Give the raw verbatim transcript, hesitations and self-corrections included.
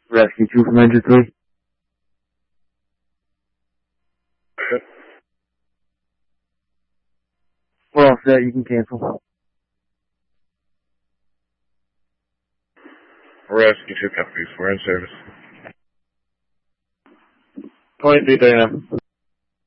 Rescue two from engine three. We're all set, you can cancel. Rescue two companies, we're in service. twenty-three thirty-nine.